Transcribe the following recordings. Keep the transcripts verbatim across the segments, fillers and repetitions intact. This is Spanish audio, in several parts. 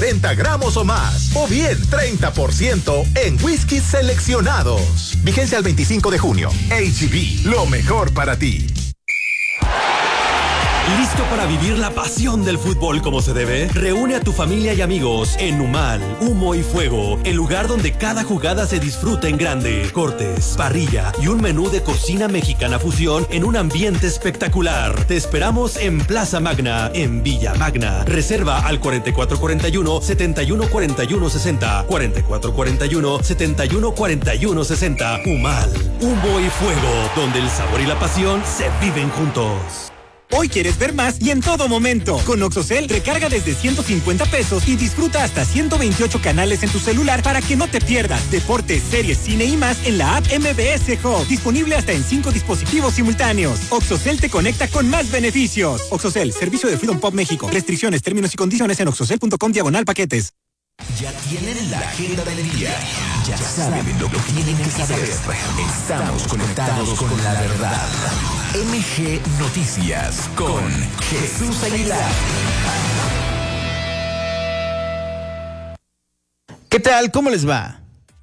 cuarenta gramos o más. O bien treinta por ciento en whiskies seleccionados. Vigencia al veinticinco de junio. H E B, lo mejor para ti. ¿Listo para vivir la pasión del fútbol como se debe? Reúne a tu familia y amigos en Numal, Humo y Fuego, el lugar donde cada jugada se disfruta en grande. Cortes, parrilla y un menú de cocina mexicana fusión en un ambiente espectacular. Te esperamos en Plaza Magna, en Villa Magna. Reserva al cuarenta y cuatro cuarenta y uno, setenta y uno cuarenta y uno sesenta. cuarenta y cuatro cuarenta y uno, setenta y uno cuarenta y uno sesenta. Humal, Humo y Fuego, donde el sabor y la pasión se viven juntos. Hoy quieres ver más y en todo momento. Con Oxocel, recarga desde ciento cincuenta pesos y disfruta hasta ciento veintiocho canales en tu celular para que no te pierdas deportes, series, cine y más en la app M B S Hub. Disponible hasta en cinco dispositivos simultáneos. Oxocel te conecta con más beneficios. Oxocel, servicio de Freedom Pop México. Restricciones, términos y condiciones en oxocel punto com diagonal paquetes. Ya tienen la agenda del día. Ya saben lo que tienen que saber. Estamos conectados con la verdad. M G Noticias con Jesús Aguilar. ¿Qué tal? ¿Cómo les va?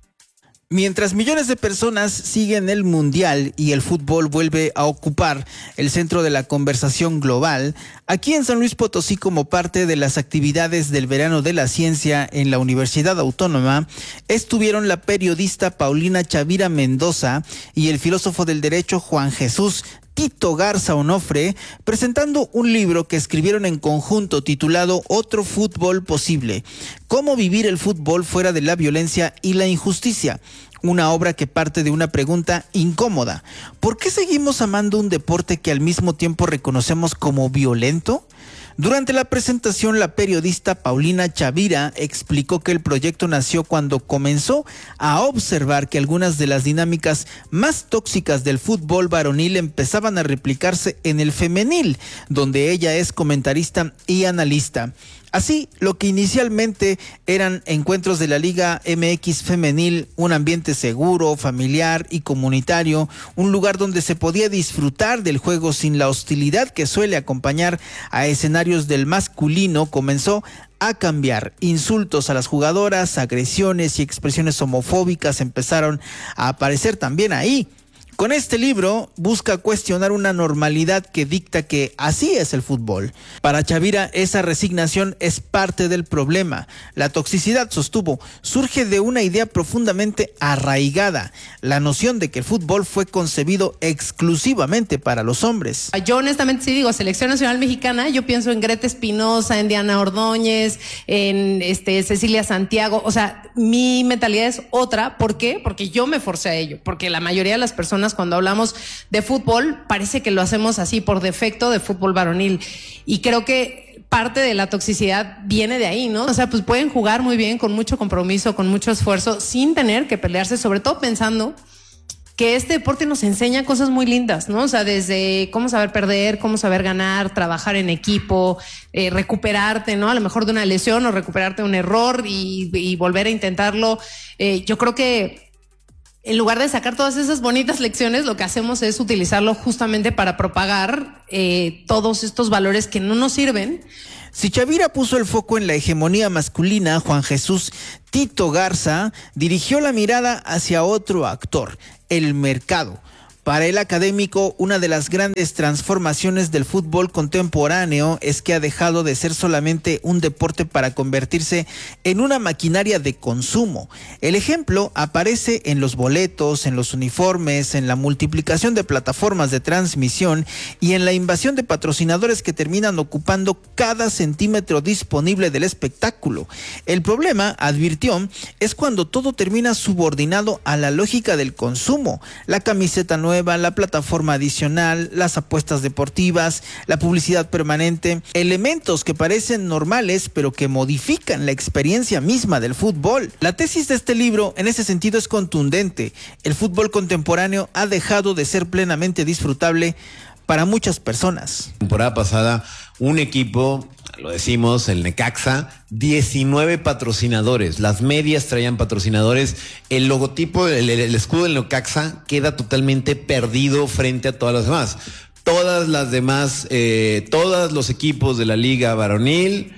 Mientras millones de personas siguen el mundial y el fútbol vuelve a ocupar el centro de la conversación global, aquí en San Luis Potosí, como parte de las actividades del verano de la ciencia en la Universidad Autónoma, estuvieron la periodista Paulina Chavira Mendoza y el filósofo del derecho Juan Jesús Tito Garza Onofre, presentando un libro que escribieron en conjunto titulado Otro Fútbol Posible: Cómo vivir el fútbol fuera de la violencia y la injusticia. Una obra que parte de una pregunta incómoda: ¿por qué seguimos amando un deporte que al mismo tiempo reconocemos como violento? Durante la presentación, la periodista Paulina Chavira explicó que el proyecto nació cuando comenzó a observar que algunas de las dinámicas más tóxicas del fútbol varonil empezaban a replicarse en el femenil, donde ella es comentarista y analista. Así, lo que inicialmente eran encuentros de la Liga M X Femenil, un ambiente seguro, familiar y comunitario, un lugar donde se podía disfrutar del juego sin la hostilidad que suele acompañar a escenarios del masculino, comenzó a cambiar. Insultos a las jugadoras, agresiones y expresiones homofóbicas empezaron a aparecer también ahí. Con este libro busca cuestionar una normalidad que dicta que así es el fútbol. Para Chavira, esa resignación es parte del problema. La toxicidad, sostuvo, surge de una idea profundamente arraigada: la noción de que el fútbol fue concebido exclusivamente para los hombres. Yo honestamente sí digo, Selección Nacional Mexicana, yo pienso en Greta Espinosa, en Diana Ordóñez, en este Cecilia Santiago. O sea, mi mentalidad es otra. ¿Por qué? Porque yo me forcé a ello. Porque la mayoría de las personas, cuando hablamos de fútbol, parece que lo hacemos así por defecto, de fútbol varonil, y creo que parte de la toxicidad viene de ahí, ¿no? O sea, pues pueden jugar muy bien, con mucho compromiso, con mucho esfuerzo, sin tener que pelearse, sobre todo pensando que este deporte nos enseña cosas muy lindas, ¿no? O sea, desde cómo saber perder, cómo saber ganar, trabajar en equipo, eh, recuperarte, ¿no? A lo mejor de una lesión o recuperarte de un error y, y volver a intentarlo. Eh, yo creo que en lugar de sacar todas esas bonitas lecciones, lo que hacemos es utilizarlo justamente para propagar eh, todos estos valores que no nos sirven. Si Chavira puso el foco en la hegemonía masculina, Juan Jesús Tito Garza dirigió la mirada hacia otro actor: el mercado. Para el académico, una de las grandes transformaciones del fútbol contemporáneo es que ha dejado de ser solamente un deporte para convertirse en una maquinaria de consumo. El ejemplo aparece en los boletos, en los uniformes, en la multiplicación de plataformas de transmisión y en la invasión de patrocinadores que terminan ocupando cada centímetro disponible del espectáculo. El problema, advirtió, es cuando todo termina subordinado a la lógica del consumo: la camiseta nueva, la plataforma adicional, las apuestas deportivas, la publicidad permanente, elementos que parecen normales pero que modifican la experiencia misma del fútbol. La tesis de este libro en ese sentido es contundente: el fútbol contemporáneo ha dejado de ser plenamente disfrutable para muchas personas. La temporada pasada, un equipo, lo decimos, el Necaxa, diecinueve patrocinadores, las medias traían patrocinadores, el logotipo, el, el escudo del Necaxa queda totalmente perdido frente a todas las demás. Todas las demás, eh, todos los equipos de la liga varonil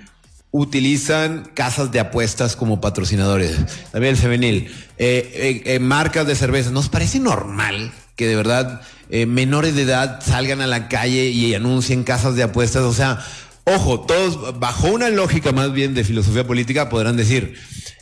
utilizan casas de apuestas como patrocinadores. También el femenil. Eh, eh, eh, marcas de cerveza. ¿Nos parece normal que de verdad eh, menores de edad salgan a la calle y anuncien casas de apuestas? O sea, ojo, todos bajo una lógica más bien de filosofía política podrán decir,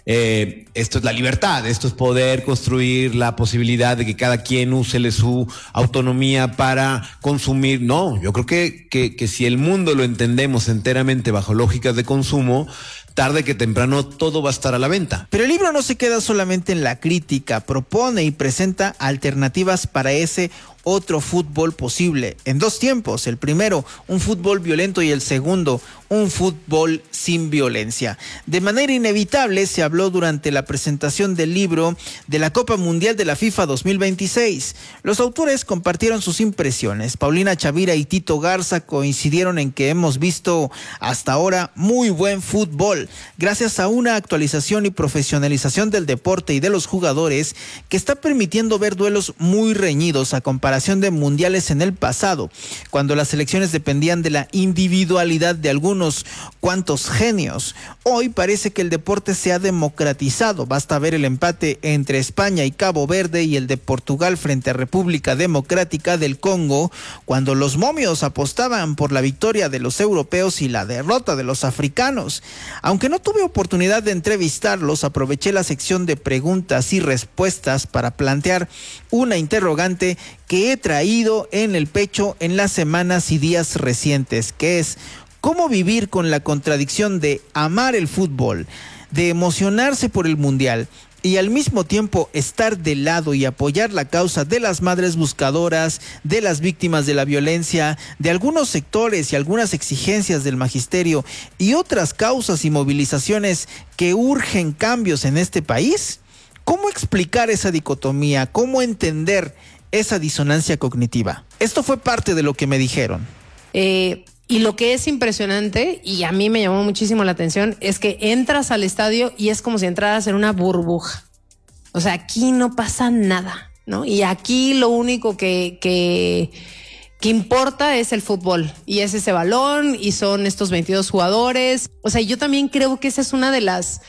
eh, esto es la libertad, esto es poder construir la posibilidad de que cada quien úsele su autonomía para consumir. No, yo creo que, que, que si el mundo lo entendemos enteramente bajo lógicas de consumo, tarde que temprano todo va a estar a la venta. Pero el libro no se queda solamente en la crítica, propone y presenta alternativas para ese otro fútbol posible, en dos tiempos. El primero, un fútbol violento, y el segundo, un fútbol sin violencia. De manera inevitable se habló durante la presentación del libro de la Copa Mundial de la FIFA dos mil veintiséis. Los autores compartieron sus impresiones. Paulina Chavira y Tito Garza coincidieron en que hemos visto hasta ahora muy buen fútbol, gracias a una actualización y profesionalización del deporte y de los jugadores que está permitiendo ver duelos muy reñidos a comparación de mundiales en el pasado, cuando las selecciones dependían de la individualidad de algunos cuantos genios. Hoy parece que el deporte se ha democratizado. Basta ver el empate entre España y Cabo Verde y el de Portugal frente a República Democrática del Congo, cuando los momios apostaban por la victoria de los europeos y la derrota de los africanos. Aunque no tuve oportunidad de entrevistarlos, aproveché la sección de preguntas y respuestas para plantear una interrogante que he traído en el pecho en las semanas y días recientes, que es: ¿cómo vivir con la contradicción de amar el fútbol, de emocionarse por el mundial y al mismo tiempo estar del lado y apoyar la causa de las madres buscadoras, de las víctimas de la violencia, de algunos sectores y algunas exigencias del magisterio y otras causas y movilizaciones que urgen cambios en este país? ¿Cómo explicar esa dicotomía? ¿Cómo entender esa disonancia cognitiva? Esto fue parte de lo que me dijeron. Eh... Y lo que es impresionante, y a mí me llamó muchísimo la atención, es que entras al estadio y es como si entraras en una burbuja. O sea, aquí no pasa nada, ¿no? Y aquí lo único que, que, que importa es el fútbol. Y es ese balón, y son estos veintidós jugadores. O sea, yo también creo que esa es una de las...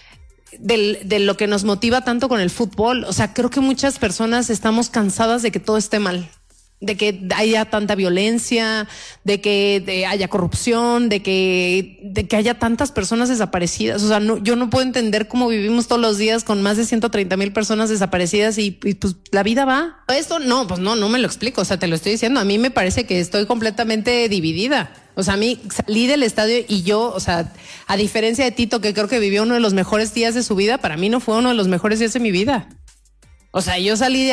De, de lo que nos motiva tanto con el fútbol. O sea, creo que muchas personas estamos cansadas de que todo esté mal, de que haya tanta violencia, de que de haya corrupción, de que, de que haya tantas personas desaparecidas. O sea, no, yo no puedo entender cómo vivimos todos los días con más de ciento treinta mil personas desaparecidas y, y pues la vida va. Esto no, pues no, no me lo explico. O sea, te lo estoy diciendo. A mí me parece que estoy completamente dividida. O sea, a mí salí del estadio y yo, o sea, a diferencia de Tito, que creo que vivió uno de los mejores días de su vida, para mí no fue uno de los mejores días de mi vida. O sea, yo salí de